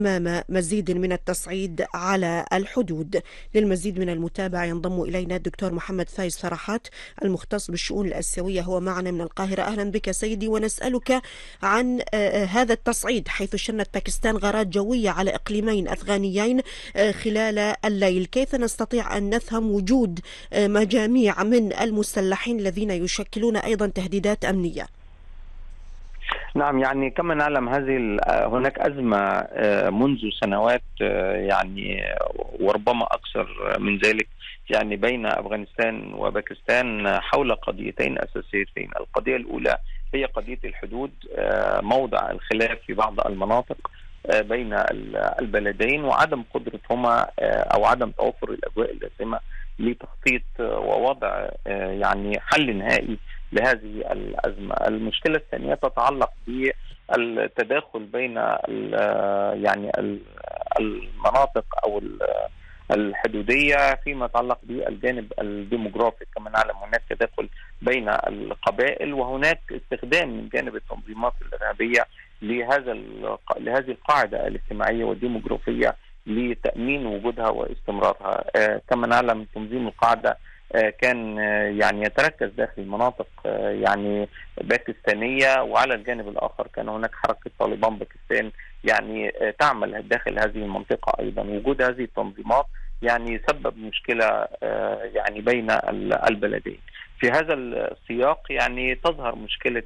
أمام مزيد من التصعيد على الحدود. للمزيد من المتابعة ينضم إلينا الدكتور محمد فايز فرحات المختص بالشؤون الآسيوية، هو معنا من القاهرة. أهلا بك سيدي، ونسألك عن هذا التصعيد، حيث شنت باكستان غارات جوية على إقليمين أفغانيين خلال الليل. كيف نستطيع أن نفهم وجود مجاميع من المسلحين الذين يشكلون أيضا تهديدات أمنية؟ نعم، يعني كما نعلم هناك أزمة منذ سنوات، يعني وربما أكثر من ذلك، يعني بين أفغانستان وباكستان حول قضيتين أساسيتين. القضية الأولى هي قضية الحدود، موضع الخلاف في بعض المناطق بين البلدين، وعدم قدرتهما أو عدم توفر الأجواء اللازمة لتخطيط ووضع يعني حل نهائي لهذه الأزمة. المشكلة الثانية تتعلق بالتداخل بين يعني المناطق أو الحدودية فيما يتعلق بالجانب الديموغرافي. كما نعلم هناك تداخل بين القبائل، وهناك استخدام من جانب التنظيمات الإرهابية لهذه القاعدة الاجتماعية والديموغرافية لتأمين وجودها واستمرارها. كما نعلم تنظيم القاعدة كان يعني يتركز داخل مناطق يعني باكستانية، وعلى الجانب الآخر كان هناك حركة طالبان باكستان يعني تعمل داخل هذه المنطقة أيضا. وجود هذه التنظيمات يعني سبب مشكلة يعني بين البلدين. في هذا السياق يعني تظهر مشكلة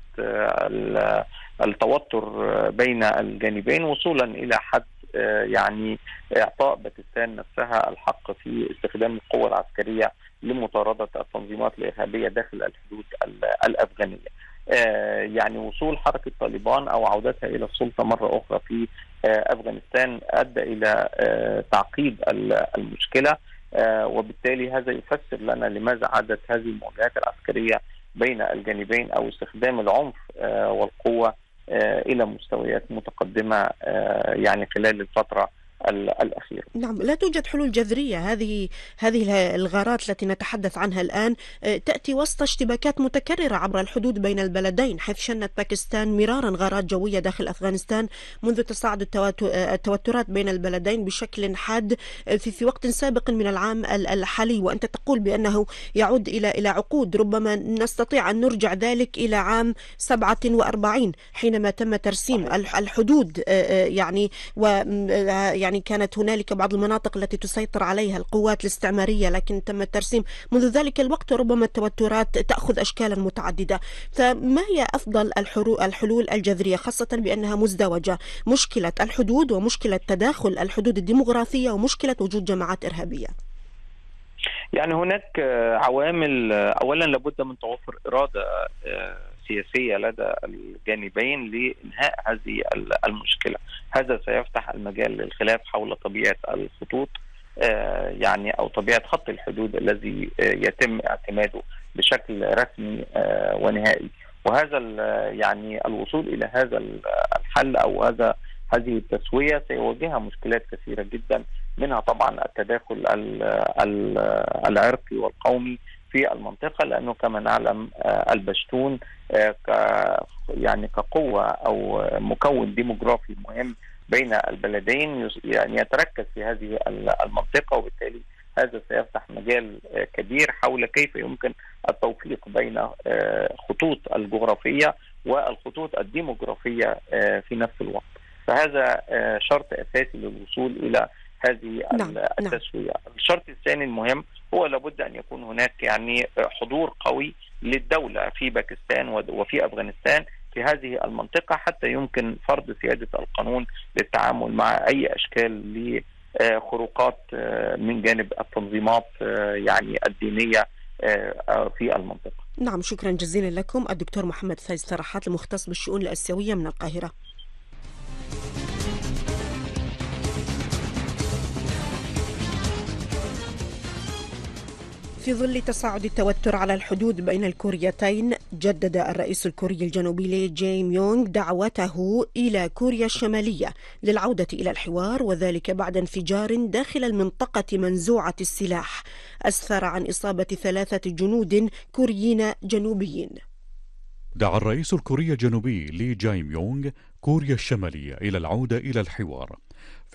التوتر بين الجانبين، وصولا إلى حد يعني إعطاء باكستان نفسها الحق في استخدام القوة العسكرية لمطاردة التنظيمات الإرهابية داخل الحدود الأفغانية. يعني وصول حركة طالبان أو عودتها إلى السلطة مرة أخرى في أفغانستان أدى إلى تعقيد المشكلة، وبالتالي هذا يفسر لنا لماذا عادت هذه المواجهات العسكرية بين الجانبين أو استخدام العنف والقوة إلى مستويات متقدمة يعني خلال الفترة الأخيرة. نعم، لا توجد حلول جذرية. هذه الغارات التي نتحدث عنها الآن تأتي وسط اشتباكات متكررة عبر الحدود بين البلدين، حيث شنت باكستان مرارا غارات جوية داخل أفغانستان منذ تصاعد التوترات بين البلدين بشكل حاد في وقت سابق من العام الحالي. وأنت تقول بأنه يعود إلى عقود، ربما نستطيع أن نرجع ذلك إلى عام 47 حينما تم ترسيم الحدود، يعني كانت هنالك بعض المناطق التي تسيطر عليها القوات الاستعمارية، لكن تم الترسيم منذ ذلك الوقت، وربما التوترات تأخذ أشكالا متعددة. فما هي أفضل الحلول الجذرية، خاصة بأنها مزدوجة؟ مشكلة الحدود، ومشكلة تداخل الحدود الديمغرافية، ومشكلة وجود جماعات إرهابية. يعني هناك عوامل. أولا لابد من توفر إرادة سياسية لدى الجانبين لإنهاء هذه المشكلة. هذا سيفتح المجال للخلاف حول طبيعة الخطوط، يعني أو طبيعة خط الحدود الذي يتم اعتماده بشكل رسمي ونهائي. وهذا يعني الوصول إلى هذا الحل أو هذه التسوية سيواجهها مشكلات كثيرة جدا، منها طبعا التداخل العرقي والقومي في المنطقة، لأنه كما نعلم البشتون يعني كقوة أو مكون ديموغرافي مهم بين البلدين يعني يتركز في هذه المنطقة، وبالتالي هذا سيفتح مجال كبير حول كيف يمكن التوفيق بين خطوط الجغرافية والخطوط الديموغرافية في نفس الوقت. فهذا شرط أساسي للوصول إلى هذه التسوية. الشرط الثاني المهم هو لابد أن يكون هناك يعني حضور قوي للدولة في باكستان وفي أفغانستان في هذه المنطقة، حتى يمكن فرض سيادة القانون للتعامل مع أي أشكال لخروقات من جانب التنظيمات يعني الدينية في المنطقة. نعم، شكرا جزيلا لكم الدكتور محمد فايز فرحات المختص بالشؤون الآسيوية من القاهرة. في ظل تصاعد التوتر على الحدود بين الكوريتين، جدد الرئيس الكوري الجنوبي لي جاي ميونغ دعوته إلى كوريا الشمالية للعودة إلى الحوار، وذلك بعد انفجار داخل المنطقة منزوعة السلاح أسفر عن إصابة 3 جنود كوريين جنوبيين. دعا الرئيس الكوري الجنوبي لي جاي ميونغ كوريا الشمالية إلى العودة إلى الحوار،